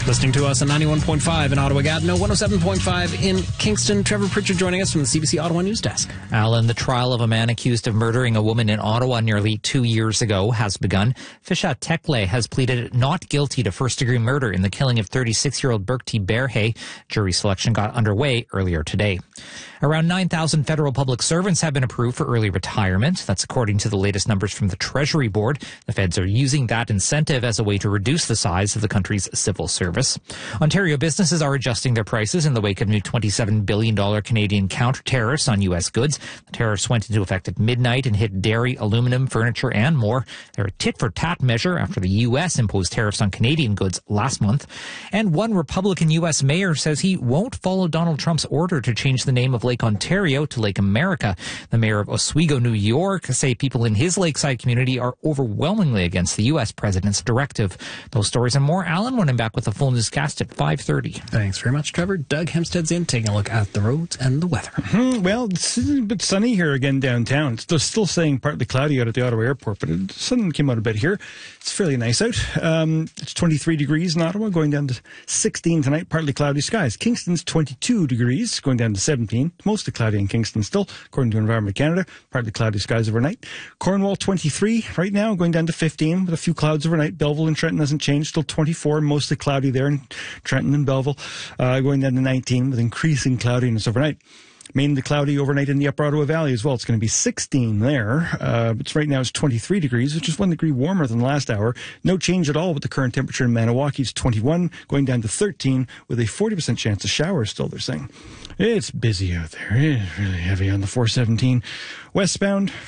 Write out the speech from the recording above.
Listening to us on 91.5 in Ottawa Gatineau, 107.5 in Kingston. Trevor Pritchard joining us from the CBC Ottawa News Desk. Alan, the trial of a man accused of murdering a woman in Ottawa nearly 2 years ago has begun. Fisha Tekle has pleaded not guilty to first-degree murder in the killing of 36-year-old Birkti Berhe. Jury selection got underway earlier today. Around 9,000 federal public servants have been approved for early retirement. That's according to the latest numbers from the Treasury Board. The feds are using that incentive as a way to reduce the size of the country's civil service. Ontario businesses are adjusting their prices in the wake of new $27 billion Canadian counter-tariffs on U.S. goods. The tariffs went into effect at midnight and hit dairy, aluminum, furniture, and more. They're a tit-for-tat measure after the U.S. imposed tariffs on Canadian goods last month. And one Republican U.S. mayor says he won't follow Donald Trump's order to change the name of Lake Ontario to Lake America. The mayor of Oswego, New York, say people in his lakeside community are overwhelmingly against the U.S. president's directive. Those stories and more, Alan, when I'm back with the full newscast at 5:30. Thanks very much, Trevor. Doug Hempstead's in, taking a look at the roads and the weather. Well, it's a bit sunny here again downtown. It's still staying partly cloudy out at the Ottawa airport, but the sun came out a bit here. It's fairly nice out. It's 23 degrees in Ottawa, going down to 16 tonight, partly cloudy skies. Kingston's 22 degrees, going down to 17. Mostly cloudy in Kingston still, according to Environment Canada. Partly cloudy skies overnight. Cornwall 23 right now, going down to 15 with a few clouds overnight. Belleville and Trenton hasn't changed, still 24, mostly cloudy there in Trenton and Belleville, going down to 19 with increasing cloudiness overnight. Mainly cloudy overnight in the Upper Ottawa Valley as well. It's going to be 16 there. But right now it's 23 degrees, which is 1 degree warmer than the last hour. No change at all with the current temperature in Maniwaki. It's 21, going down to 13 with a 40% chance of showers still, they're saying. It's busy out there. It's really heavy on the 417. Westbound,